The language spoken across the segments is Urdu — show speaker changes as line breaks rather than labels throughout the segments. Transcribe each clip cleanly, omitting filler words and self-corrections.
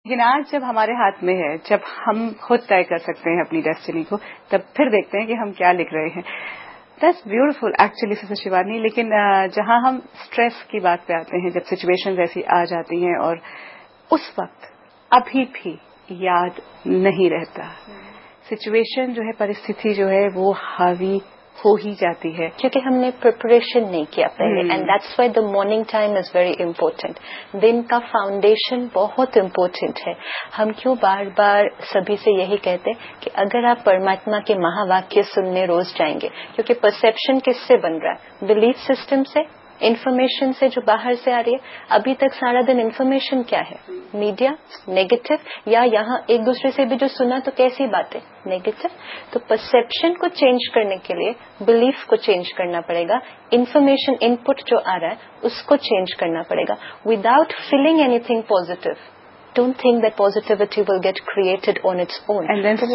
لیکن آج جب ہمارے ہاتھ میں ہے، جب ہم خود طے کر سکتے ہیں اپنی ڈیسٹنی کو، تب پھر دیکھتے ہیں کہ ہم کیا لکھ رہے ہیں. That's beautiful actually sister Shivani. لیکن جہاں ہم اسٹریس کی بات پہ آتے ہیں، جب سچویشن ایسی آ جاتی ہیں اور اس وقت ابھی بھی یاد نہیں رہتا، سچویشن جو ہے، پرستھتی جو ہے وہ حاوی ہو ہی جاتی ہے
کیونکہ ہم نے پریپریشن نہیں کیا پہلے. And that's why the morning time is very important. دن کا فاؤنڈیشن بہت امپورٹنٹ ہے. ہم کیوں بار بار سبھی سے یہی کہتے ہیں کہ اگر آپ پرماتما کے مہا واکیہ سننے روز جائیں گے، کیونکہ پرسپشن کس سے بن رہا ہے؟ بلیف سسٹم سے، انفارمیشن سے جو باہر سے آ رہی ہے. ابھی تک سارا دن انفارمیشن کیا ہے؟ میڈیا نیگیٹو، یا یہاں ایک دوسرے سے بھی جو سنا تو کیسی باتیں نیگیٹو. تو پرسپشن کو چینج کرنے کے لیے بلیف کو چینج کرنا پڑے گا. انفارمیشن ان پٹ جو آ رہا ہے اس کو چینج کرنا پڑے گا. Without feeling any thing positive, don't think that positivity will get created on its own.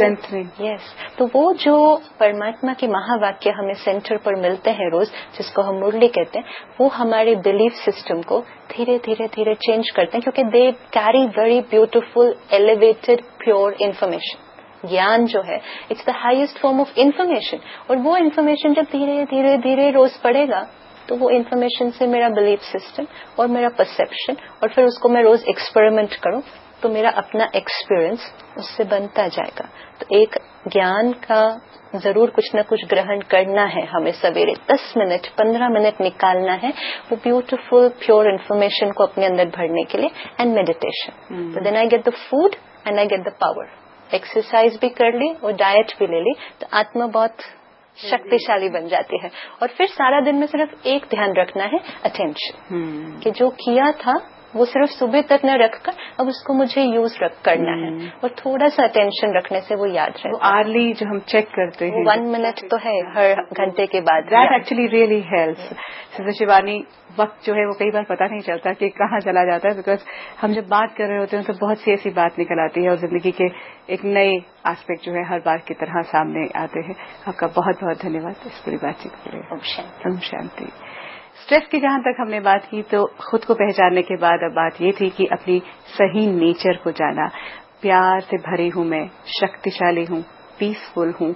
یس، تو وہ جو پرماتما کے مہا واکیہ ہمیں سینٹر پر ملتے ہیں روز، جس کو ہم مرلی کہتے ہیں، وہ ہمارے بلیف سسٹم کو دھیرے دھیرے دھیرے چینج کرتے ہیں، کیونکہ they carry very beautiful elevated pure information. گیان جو ہے it's the highest form of information. اور وہ انفارمیشن جب دھیرے دھیرے دھیرے روز پڑے گا تو وہ انفارمیشن سے میرا بلیف سسٹم اور میرا پرسپشن، اور پھر اس کو میں روز ایکسپیریمنٹ کروں تو میرا اپنا ایکسپیرئنس اس سے بنتا جائے گا. تو ایک گیان کا ضرور کچھ نہ کچھ گرہن کرنا ہے ہمیں. سویرے 10 منٹ 15 منٹ نکالنا ہے وہ بیوٹیفل پیور انفارمیشن کو اپنے اندر بھرنے کے لیے. And meditation. تو دین I get the food and I get the power. Exercise بھی کر لی اور ڈائٹ بھی لے لی تو آتما بہت شکتیشالی بن جاتی ہے. اور پھر سارا دن میں صرف ایک دھیان رکھنا ہے، اٹینشن، کہ جو کیا تھا وہ صرف صبح تک نہ رکھ کر اب اس کو مجھے یوز کرنا ہے. اور تھوڑا سا اٹینشن رکھنے سے وہ یاد رہتا ہے.
آرلی جو ہم چیک کرتے ہیں
1 منٹ تو ہے ہر گھنٹے کے بعد.
That actually really helps. Sister Shivani, وقت جو ہے وہ کئی بار پتہ نہیں چلتا کہ کہاں چلا جاتا ہے، بیکاز ہم جب بات کر رہے ہوتے ہیں تو بہت سی ایسی بات نکل آتی ہے اور زندگی کے ایک نئے آسپیکٹ جو ہے ہر بار کی طرح سامنے آتے ہیں. آپ کا بہت بہت دھنیہ واد اس پوری بات چیت کے لیے. اوم شانتی. اسٹریس کی جہاں تک ہم نے بات کی تو خود کو پہچاننے کے بعد اب بات یہ تھی کہ اپنی صحیح نیچر کو جانا. پیار سے بھری ہوں میں، شکتیشالی ہوں، پیسفل ہوں،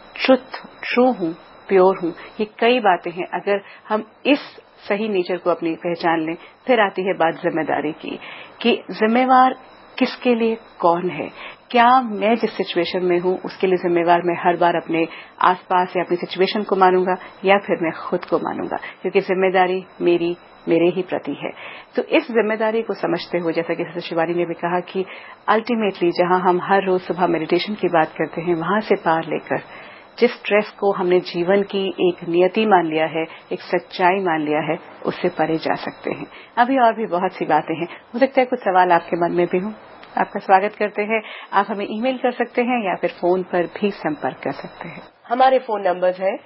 ٹرو ہوں، پیور ہوں. یہ کئی باتیں ہیں. اگر ہم اس صحیح نیچر کو اپنی پہچان لیں، پھر آتی ہے بات ذمہ داری کی کہ ذمہ وار کس کے لیے کون ہے. کیا میں جس سچویشن میں ہوں اس کے لیے ذمہ وار میں ہر بار اپنے آس پاس یا اپنی سچویشن کو مانوں گا، یا پھر میں خود کو مانوں گا، کیونکہ ذمہ داری میرے ہی پرتی ہے. تو اس ذمہ داری کو سمجھتے ہوئے، جیسا کہ سسٹر شیوانی نے بھی کہا کہ الٹیمیٹلی جہاں ہم ہر روز صبح میڈیٹیشن کی بات کرتے ہیں، وہاں سے پار لے کر جس اسٹریس کو ہم نے جیون کی ایک نیتی مان لیا ہے، ایک سچائی مان لیا ہے، اس سے پرے جا سکتے ہیں. ابھی اور بھی بہت سی باتیں ہیں. ہو سکتا ہے کچھ سوال آپ کے من میں بھی ہوں. آپ کا سواگت کرتے ہیں. آپ ہمیں ای میل کر سکتے ہیں یا پھر فون پر بھی سمپرک کر سکتے ہیں.
ہمارے فون نمبرز ہیں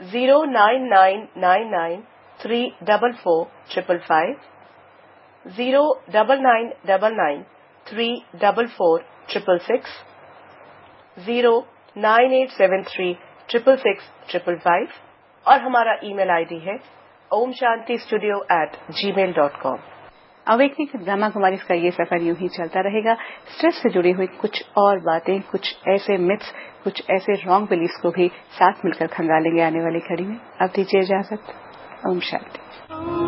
09999344555 09999344666 09873666555 اور ہمارا ای میل آئی ڈی ہے omshantistudio@gmail.com.
اویکنگ برہما کماری کا یہ سفر یوں ہی چلتا رہے گا. اسٹریس سے جڑی ہوئی کچھ اور باتیں، کچھ ایسے متس، کچھ ایسے رانگ بلیفس کو بھی ساتھ مل کر کھنگالیں گے آنے والی کڑی میں. اب دیجیے اجازت. اوم شانتی.